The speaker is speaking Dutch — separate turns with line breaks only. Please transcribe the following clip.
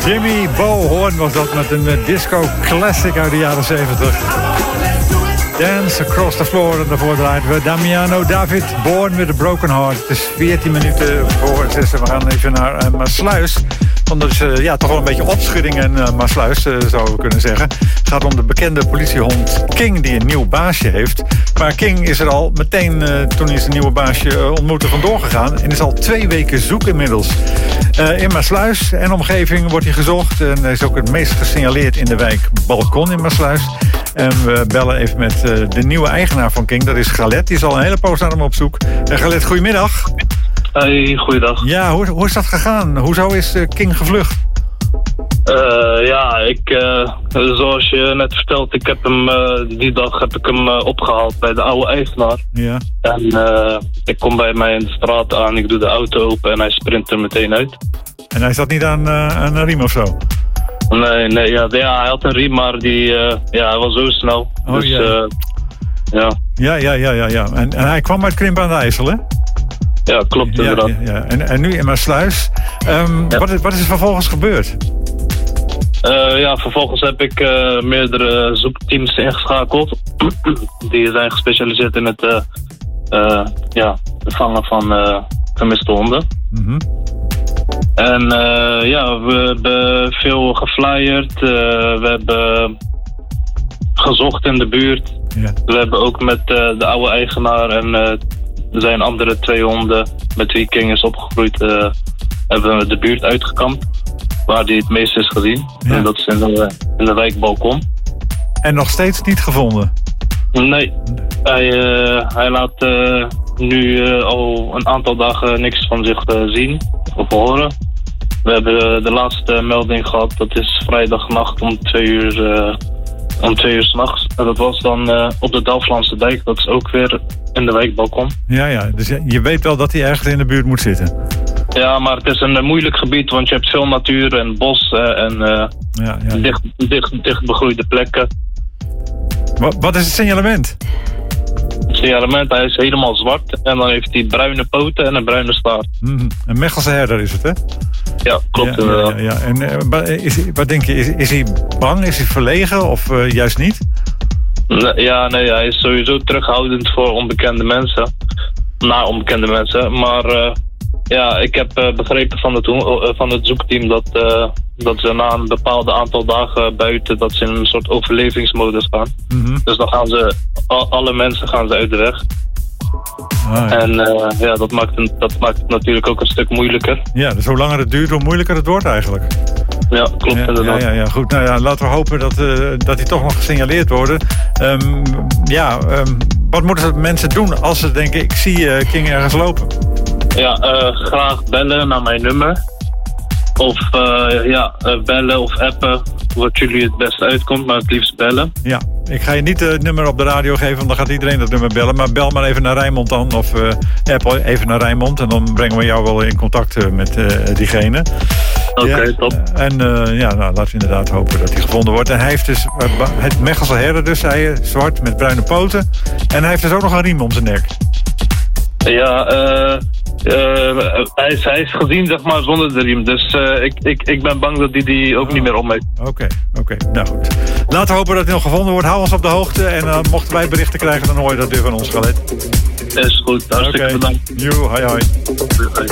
Jimmy Bo Horn was dat met een disco classic uit de jaren 70. Dance Across the Floor. En daarvoor draaien we Damiano David, Born with a Broken Heart. Het is 14 minuten voor 6. We gaan even naar Maassluis. Want er is toch wel een beetje opschudding in Maassluis, zouden we kunnen zeggen. Het gaat om de bekende politiehond King, die een nieuw baasje heeft. Maar King is er al meteen, toen hij zijn nieuwe baasje ontmoette, vandoor gegaan. En is al 2 weken zoek inmiddels. In Maassluis en omgeving wordt hij gezocht. En hij is ook het meest gesignaleerd in de wijk Balkon in Maassluis. En we bellen even met de nieuwe eigenaar van King. Dat is Galet. Die is al een hele poos naar hem op zoek. Galet, goedemiddag.
Hey, goeiedag.
Ja, hoe is dat gegaan? Hoezo is King gevlucht?
Zoals je net vertelt, ik heb hem die dag opgehaald bij de oude eigenaar.
Ja. En
ik kom bij mij in de straat aan, ik doe de auto open en hij sprint er meteen uit.
En hij zat niet aan een riem of zo?
Nee, hij had een riem, maar hij was zo snel.
Oh,
dus,
ja. Ja. En hij kwam uit Krimpen aan de IJssel, hè?
Ja, klopt inderdaad.
Ja. En nu in Maassluis. Wat is er vervolgens gebeurd?
Vervolgens heb ik meerdere zoekteams ingeschakeld. Die zijn gespecialiseerd in het vangen van vermiste honden.
Mm-hmm.
En we hebben veel geflyerd. We hebben gezocht in de buurt.
Ja.
We hebben ook met de oude eigenaar en er zijn andere 2 honden met wie King is opgegroeid, hebben we de buurt uitgekampt. Waar hij het meest is gezien.
Ja.
En dat is in de wijk Balkon.
En nog steeds niet gevonden?
Nee. Hij laat nu al een aantal dagen niks van zich zien of horen. We hebben de laatste melding gehad. Dat is vrijdagnacht om 2 uur... Om 2 uur 's nachts. En dat was dan op de Delflandse dijk. Dat is ook weer in de wijk Balkon.
Ja. Dus je weet wel dat hij ergens in de buurt moet zitten?
Ja, maar het is een moeilijk gebied. Want je hebt veel natuur en bos en dicht begroeide plekken.
Wat is het signalement?
Het signalement, hij is helemaal zwart. En dan heeft hij bruine poten en een bruine staart.
Mm-hmm. Een Mechelse herder is het, hè?
Ja, klopt.
Ja. En wat denk je, is hij bang? Is hij verlegen of juist niet?
Nee, hij is sowieso terughoudend voor onbekende mensen. Naar onbekende mensen. Maar ik heb begrepen van het zoekteam dat ze na een bepaald aantal dagen buiten, dat ze in een soort overlevingsmodus gaan.
Mm-hmm.
Dus dan gaan ze, alle mensen gaan ze uit de weg.
Ah, ja.
En dat maakt het natuurlijk ook een stuk moeilijker.
Ja, dus hoe langer het duurt, hoe moeilijker het wordt eigenlijk.
Ja, klopt inderdaad.
Ja, goed. Nou ja, laten we hopen dat die toch nog gesignaleerd worden. Wat moeten mensen doen als ze denken, ik zie King ergens lopen?
Ja, graag bellen naar mijn nummer. Of bellen of appen, wat jullie het beste uitkomt, maar het liefst bellen. Ja,
ik ga je niet het nummer op de radio geven, want dan gaat iedereen dat nummer bellen. Maar bel maar even naar Rijnmond dan, of app even naar Rijnmond. En dan brengen we jou wel in contact met diegene.
Oké, top.
En laten we inderdaad hopen dat hij gevonden wordt. En hij heeft dus het Mechelse herder, dus zei je, zwart met bruine poten. En hij heeft dus ook nog een riem om zijn nek.
Ja, hij is gezien, zeg maar, zonder de riem. Dus ik ben bang dat hij die ook niet meer om heeft.
Oké. Nou goed. Laten we hopen dat hij nog gevonden wordt. Hou ons op de hoogte. En mochten wij berichten krijgen, dan hoor je dat weer van ons, Galet.
Is goed. Hartstikke bedankt.
Hoi.